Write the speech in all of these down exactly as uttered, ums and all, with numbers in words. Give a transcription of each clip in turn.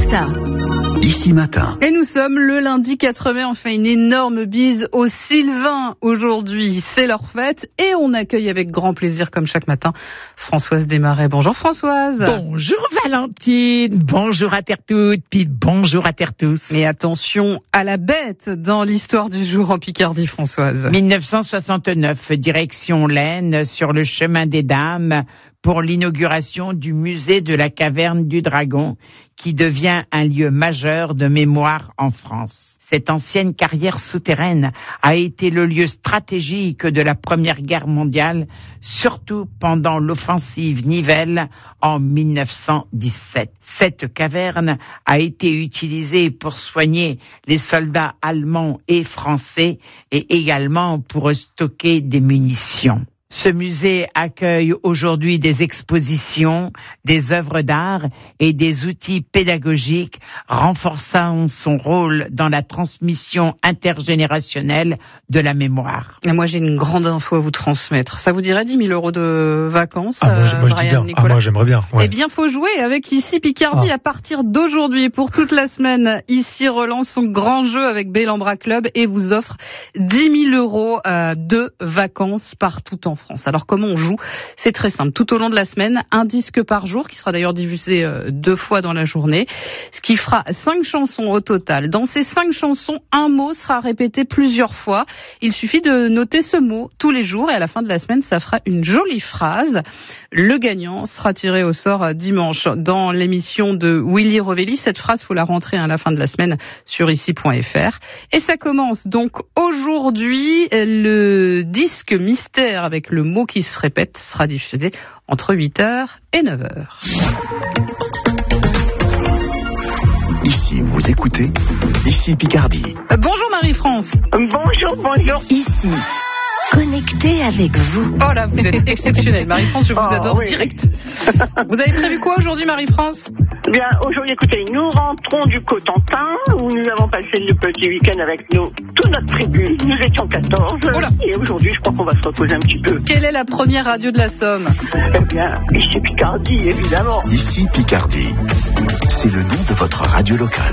Costa. Ici Matin. Et nous sommes le lundi quatre mai, on fait une énorme bise aux Sylvains aujourd'hui. C'est leur fête et on accueille avec grand plaisir, comme chaque matin, Françoise Desmarais. Bonjour Françoise. Bonjour Valentine, bonjour à terre toutes, puis bonjour à terre tous. Mais attention à la bête dans l'histoire du jour en Picardie, Françoise. dix-neuf cent soixante-neuf, direction l'Aisne, sur le chemin des Dames, pour l'inauguration du musée de la Caverne du Dragon, qui devient un lieu majeur de mémoire en France. Cette ancienne carrière souterraine a été le lieu stratégique de la Première Guerre mondiale, surtout pendant l'offensive Nivelle en dix-neuf cent dix-sept. Cette caverne a été utilisée pour soigner les soldats allemands et français et également pour stocker des munitions. Ce musée accueille aujourd'hui des expositions, des œuvres d'art et des outils pédagogiques renforçant son rôle dans la transmission intergénérationnelle de la mémoire. Et moi, j'ai une grande info à vous transmettre. Ça vous dirait dix mille euros de vacances, ah, moi, moi, je dis bien. Ah, moi, j'aimerais bien. Ouais. Eh bien, faut jouer avec Ici Picardie ah. à partir d'aujourd'hui. Pour toute la semaine, Ici relance son grand jeu avec Bellambra Club et vous offre dix mille euros euh, de vacances partout en France. Alors comment on joue ? C'est très simple. Tout au long de la semaine, un disque par jour, qui sera d'ailleurs diffusé euh, deux fois dans la journée, ce qui fera cinq chansons au total. Dans ces cinq chansons, un mot sera répété plusieurs fois. Il suffit de noter ce mot tous les jours et à la fin de la semaine, ça fera une jolie phrase. Le gagnant sera tiré au sort dimanche dans l'émission de Willy Rovelli. Cette phrase, faut la rentrer à la fin de la semaine sur ici point f r. Et ça commence donc aujourd'hui. Le disque mystère avec le mot qui se répète sera diffusé entre huit heures et neuf heures. Ici, vous écoutez Ici Picardie. Euh, bonjour Marie-France. Bonjour, bonjour. Ici, connecté avec vous. Oh là, vous êtes exceptionnelle. Marie-France, je vous oh, adore oui. direct. Vous avez prévu quoi aujourd'hui, Marie-France ? Bien, aujourd'hui, écoutez, nous rentrons du Cotentin, où nous avons passé le petit week-end avec nos, toute notre tribu. Nous étions quatorze. Oula. Et aujourd'hui, je crois qu'on va se reposer un petit peu. Quelle est la première radio de la Somme ? Eh bien, ici Picardie, évidemment. Ici Picardie. C'est le nom de votre radio locale.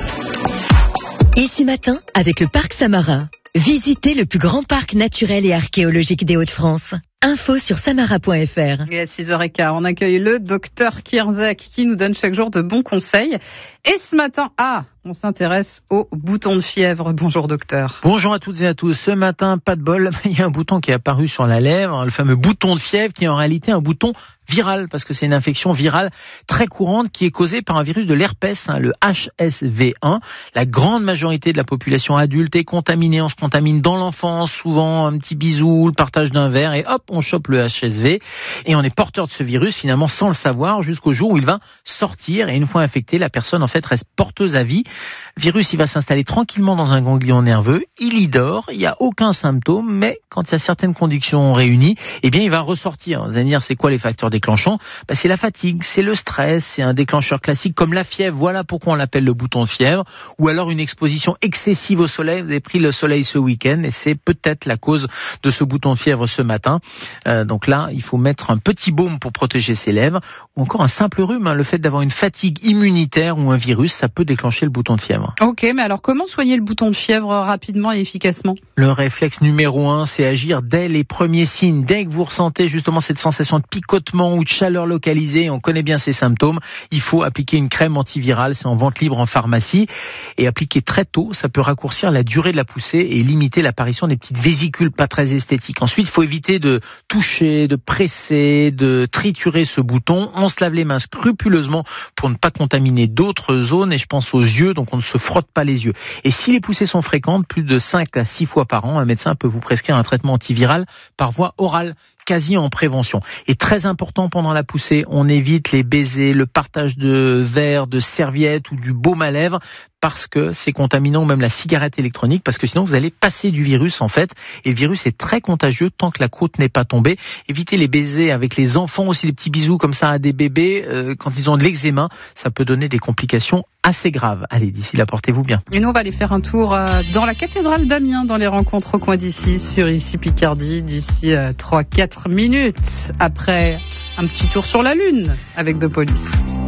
Ici Matin, avec le Parc Samarin. Visitez le plus grand parc naturel et archéologique des Hauts-de-France. Info sur samara point f r. Et à six heures quinze, on accueille le docteur Kierzak qui nous donne chaque jour de bons conseils. Et ce matin, ah, on s'intéresse aux boutons de fièvre. Bonjour docteur. Bonjour à toutes et à tous. Ce matin, pas de bol, il y a un bouton qui est apparu sur la lèvre, le fameux bouton de fièvre qui est en réalité un bouton viral, parce que c'est une infection virale très courante qui est causée par un virus de l'herpès, hein, le H S V un. La grande majorité de la population adulte est contaminée. On se contamine dans l'enfance, souvent un petit bisou, le partage d'un verre, et hop, on chope le H S V. Et on est porteur de ce virus, finalement, sans le savoir, jusqu'au jour où il va sortir. Et une fois infecté, la personne, en fait, reste porteuse à vie. Le virus, il va s'installer tranquillement dans un ganglion nerveux. Il y dort, il n'y a aucun symptôme, mais quand il y a certaines conditions réunies, eh bien, il va ressortir. Vous allez me dire, c'est quoi les facteurs déclenchants ? Ben, c'est la fatigue, c'est le stress, c'est un déclencheur classique comme la fièvre. Voilà pourquoi on l'appelle le bouton de fièvre. Ou alors une exposition excessive au soleil. Vous avez pris le soleil ce week-end et c'est peut-être la cause de ce bouton de fièvre ce matin. Euh, donc là, il faut mettre un petit baume pour protéger ses lèvres. Ou encore un simple rhume. Hein. Le fait d'avoir une fatigue immunitaire ou un virus, ça peut déclencher le bouton de fièvre. Ok, mais alors comment soigner le bouton de fièvre rapidement et efficacement ? Le réflexe numéro un, c'est agir dès les premiers signes. Dès que vous ressentez justement cette sensation de picotement ou de chaleur localisée, on connaît bien ces symptômes, il faut appliquer une crème antivirale, c'est en vente libre en pharmacie, et appliquer très tôt, ça peut raccourcir la durée de la poussée et limiter l'apparition des petites vésicules pas très esthétiques. Ensuite, il faut éviter de toucher, de presser, de triturer ce bouton. On se lave les mains scrupuleusement pour ne pas contaminer d'autres zones, et je pense aux yeux, donc on ne se frotte pas les yeux. Et si les poussées sont fréquentes, plus de cinq à six fois par an, un médecin peut vous prescrire un traitement antiviral par voie orale, quasi en prévention. Et très important pendant la poussée, on évite les baisers, le partage de verres, de serviettes ou du baume à lèvres, parce que c'est contaminant, ou même la cigarette électronique, parce que sinon vous allez passer du virus en fait, et le virus est très contagieux tant que la croûte n'est pas tombée. Évitez les baisers avec les enfants aussi, les petits bisous comme ça à des bébés, euh, quand ils ont de l'eczéma, ça peut donner des complications assez graves. Allez, d'ici là, portez-vous bien. Et nous, on va aller faire un tour euh, dans la cathédrale d'Amiens, dans les rencontres au coin d'ici, sur Ici Picardie, d'ici euh, trois à quatre minutes, après un petit tour sur la Lune avec De Police.